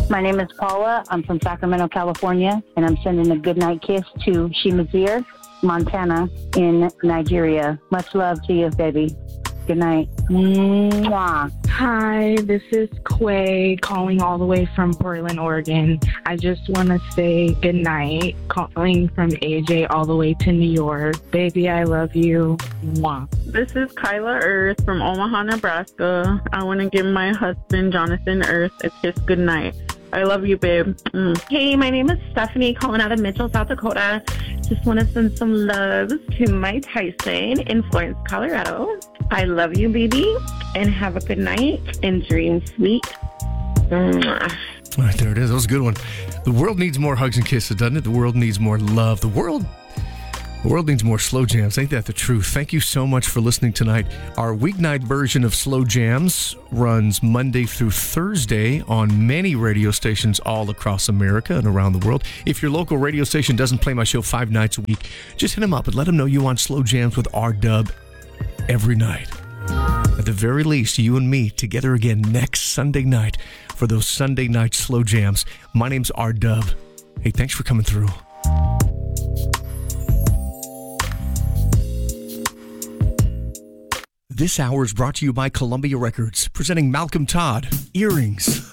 My name is Paula. I'm from Sacramento, California, and I'm sending a goodnight kiss to Shimazir, Montana, in Nigeria. Much love to you, baby. Good night. Mwah. Hi, this is Quay calling all the way from Portland, Oregon. I just want to say good night, calling from AJ all the way to New York. Baby, I love you. Mwah. This is Kyla Earth from Omaha, Nebraska. I want to give my husband, Jonathan Earth, a kiss good night. I love you, babe. Hey, my name is Stephanie, calling out of Mitchell, South Dakota. Just want to send some loves to Mike Tyson in Florence, Colorado. I love you, baby, and have a good night and dream sweet. Mwah. All right, there it is. That was a good one. The world needs more hugs and kisses, doesn't it? The world needs more love. The world needs more slow jams. Ain't that the truth? Thank you so much for listening tonight. Our weeknight version of Slow Jams runs Monday through Thursday on many radio stations all across America and around the world. If your local radio station doesn't play my show 5 nights a week, just hit them up and let them know you want Slow Jams with R-Dub every night. At the very least, you and me together again next Sunday night for those Sunday night Slow Jams. My name's R-Dub. Hey, thanks for coming through. This hour is brought to you by Columbia Records, presenting Malcolm Todd, Earrings.